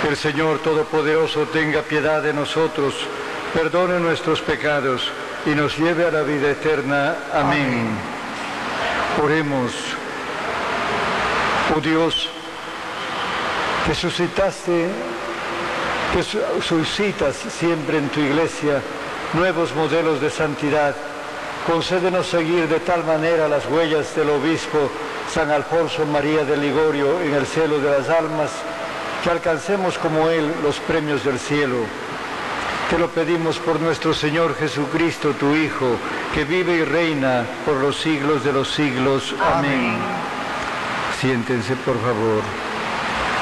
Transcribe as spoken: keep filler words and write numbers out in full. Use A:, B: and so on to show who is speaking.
A: Que el Señor Todopoderoso tenga piedad de nosotros, perdone nuestros pecados y nos lleve a la vida eterna. Amén. Amén. Oremos. Oh Dios, que suscitaste, que suscitas siempre en tu Iglesia nuevos modelos de santidad, concédenos seguir de tal manera las huellas del obispo San Alfonso María de Ligorio en el cielo de las almas, que alcancemos como él los premios del cielo. Te lo pedimos por nuestro Señor Jesucristo, tu Hijo, que vive y reina por los siglos de los siglos. Amén. Amén. Siéntense, por favor.